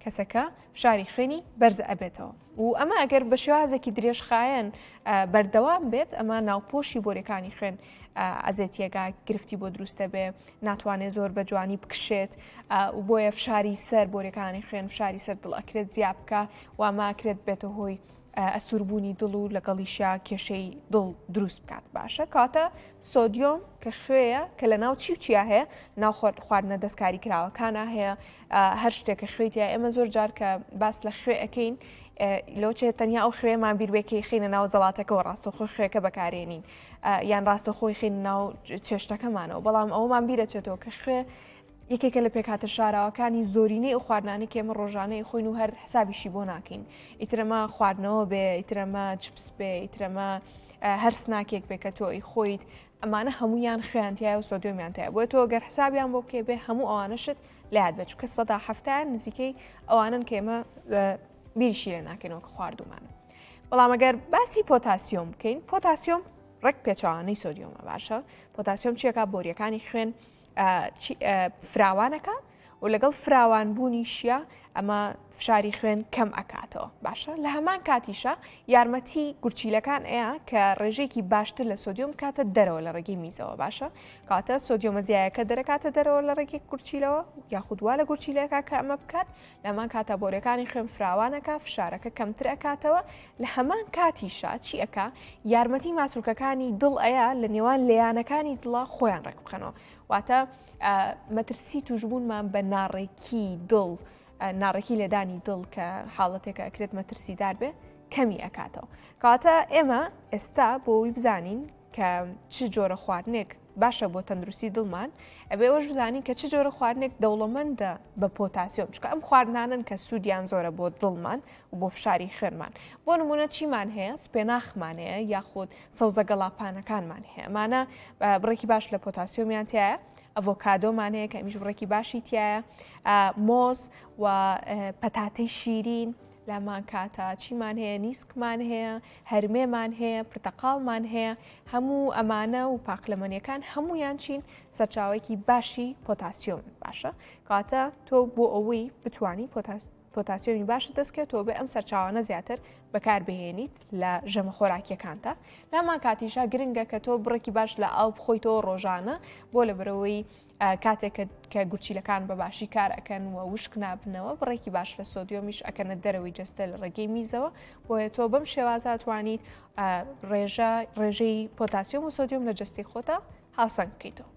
کەسەکە فشاری خوێنی بەرز ئەبێتەوە و ئەمە ئەگەر بە شێوازێکی درێژخایەن بەردەوام بێت ئەمە ناوپۆشی بۆریەکانی خوێن ئەزێتیەگا گرفتی بۆ دروستە بێ ناتوانێت زۆر بە جوانی بکشێت و بۆیە فشاری سەر بۆریەکانی خوێن فشاری سەر دڵ ئەکرێت زیاد بکە واماکرێت بێتە هۆی ئەستوربوونی دڵ و لەگەڵیشیا کێشەی دڵ دروست بکات باشە کاتە سۆدیۆم کە خوێیە کە لە ناو چی و چیا هەیە ناو خواردنە دەستکاری کراوەکانە هەیە هەر شتێکە خوێتیە ئێمە زۆر جار کە باس لە خوێ ئەەکەین لۆچێت تەنیا ئەو خوێمان بیربێکی خینە ناو زەڵاتەکەەوە ڕاستەخۆی خوێەکە بەکارێنین یان ڕاستەخۆی خین ناو چێشتەکەمانەوە بەڵام ئەومان بیرەچێتەوە کە خوێ یەکێکە لە پێکاتە شاراوەکانی زۆرینەی ئەو خواردنانی کە ئێمە ڕۆژانەی خۆین و هەر حسابیشی بۆ ناکەین ئیترەمە خواردنەوە بێ ئیترەمە چپس بێ ئیترەمە هەر سناکێک بێ کە تۆی خۆیت ئەمانە هەمویان خوێیانتیایە و سۆدیۆمیانتایە بۆیە تۆ گەر حسابیان بۆ بکێ بێ هەموو ئەوانەشت لات بێت چکە ١٧ نزیکەی ئەوانن کە ئێمە بیریشی لێ ناکەینەوە کە خواردومانە بەڵام ئەگەر باسی پۆتاسیۆم بکەین پۆتاسیۆم ڕێک پێچوانەی سۆدیۆمە باشە پۆتاسیۆم چیەکە بۆریەکانی خوێن فراوانەکە و لەگەڵ فراوانبوونیشیە ئەمە فشاری خوێن کەم ئەکاتەوە باشە لە هەمان کاتیشە یارمەتی گورچیلەکان ئەیە کە ڕێژێکی باشتر لە سۆدیۆم کاتە دەرەوە لە ڕێگەی میزەوە باشە کاتە سۆدیۆمە زیایەکە دەرەکاتە دەرەوە لە ڕێگەی گورچیلەوە یاخودوا لە گورچیلەکە کە ئەمە بکات لەمان کاتە بۆریەکانی خوێن فراوانەکە فشارەکە کەمتر ئەکاتەوە لە هەمان کاتیشە چی ئەکا یارمەتی ماسوولکەکانی دڵ ئەیە لە نێوان لێیانەکانی دڵە خۆیان ڕێک بخەنەوە واتە مەترسی توشبوونمان بە ناڕێکی دڵ ناڕێکی لێدانی دڵ کە حاڵەتێکە ئەکرێت مەترسیدار بێ کەمی ئەکاتەوە کاتە ئێمە ئێستا بۆی بزانین کە چ جۆرە خواردنێک باشە بۆ تەندروستی دڵمان ئەبێ ئەوەش بزانین کە چ جۆرە خواردنێک دەوڵەمەندە بە پۆتاسیۆم چکە ئەم خواردنانن کە سوودیان زۆرە بۆ دڵمان و بۆ فشاری خوێنمان بۆ نمونە چیمان هەیە سپێناخمان هەیە یاخود سەوزە گەڵاپانەکانمان هەیە ئەمانە بڕێکی باش لە پۆتاسیۆمیان تایە ئەڤۆکادۆمان هەیە کە ئەمیش بڕێکی باشی تایە مۆز و پەتاتەی شیرین لامان کاتە چیمان هەیە نیسکمان هەیە هەرمێمان هەیە پرتەقاڵمان هەیە هەموو ئەمانە و پاقلەمەنیەکان هەمویان چین سەرچاوێکی باشی پۆتاسیۆم باشە کاتە تۆ بۆ ئەوەی بتانی پۆتاسیۆمی باش دەستکەوتەوە بێ ئەم سەرچاوانە زیاتر بەکاربهێنیت لە ژەمە خۆراکیەکانتە لامان کاتیشا گرنگە کە تۆ بڕێکی باش لە ئاو بخۆیتەوە ڕۆژانە بۆ لە بەرەوەی کاتێک کە گورچیلەکان بە باشی کار ئەکەن و وشک نابنەوە بڕێکی باش لە سۆدیۆمیش ئەکەنە دەرەوەی جەستە لە ڕێگەی میزەوە بۆیە تۆ بەم شێوازە توانیت ڕێژەی پۆتاسیۆم و سۆدیۆم لە جەستی خۆتە هاوسەنگ بکەیتەوە.